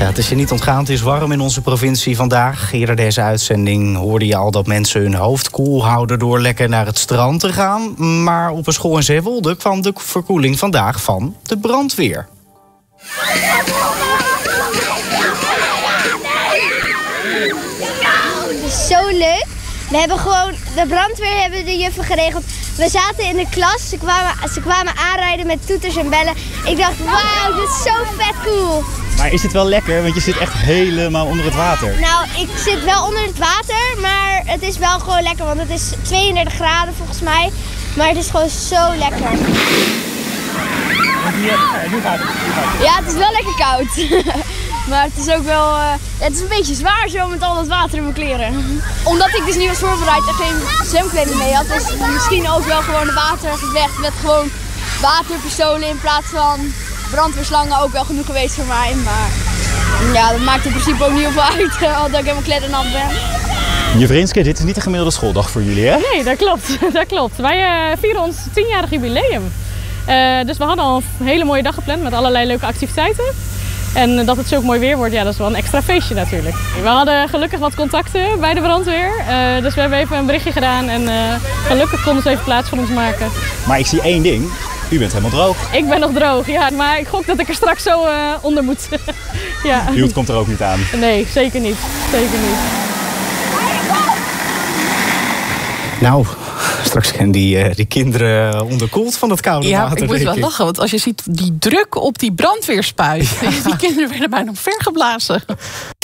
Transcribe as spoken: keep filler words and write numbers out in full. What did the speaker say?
Ja, het is je niet ontgaan, het is warm in onze provincie vandaag. Eerder deze uitzending hoorde je al dat mensen hun hoofd koel houden door lekker naar het strand te gaan. Maar op een school in Zeewolde kwam de verkoeling vandaag van de brandweer. Het is zo leuk. We hebben gewoon, de brandweer hebben de juffen geregeld. We zaten in de klas, ze kwamen, ze kwamen aanrijden met toeters en bellen. Ik dacht, wauw, dit is zo vet cool. Maar is het wel lekker? Want je zit echt helemaal onder het water. Nou, ik zit wel onder het water, maar het is wel gewoon lekker. Want het is tweeëndertig graden volgens mij. Maar het is gewoon zo lekker. Ja, het is wel lekker koud. Maar het is ook wel, uh, het is een beetje zwaar zo met al dat water in mijn kleren. Omdat ik dus niet was voorbereid en geen zwemkleding mee had, is misschien ook wel gewoon de watergevecht met gewoon waterpistolen in plaats van brandweerslangen ook wel genoeg geweest voor mij. Maar ja, dat maakt in principe ook niet heel veel uit, dat ik helemaal kletternat ben. Juf Rinske, dit is niet een gemiddelde schooldag voor jullie, hè? Nee, dat klopt. Dat klopt. Wij uh, vieren ons tienjarig jubileum. Uh, dus we hadden al een hele mooie dag gepland met allerlei leuke activiteiten. En dat het zo mooi weer wordt, ja, dat is wel een extra feestje natuurlijk. We hadden gelukkig wat contacten bij de brandweer. Uh, dus we hebben even een berichtje gedaan en uh, gelukkig konden ze even plaats voor ons maken. Maar ik zie één ding. U bent helemaal droog. Ik ben nog droog, ja. Maar ik gok dat ik er straks zo uh, onder moet. Ja. Hield komt er ook niet aan. Nee, zeker niet. Zeker niet. Nou, straks zijn die, uh, die kinderen onderkoeld van het koude ja, water. Ja, ik moet wel ik. lachen, want als je ziet die druk op die brandweerspuit, die kinderen werden bijna omvergeblazen.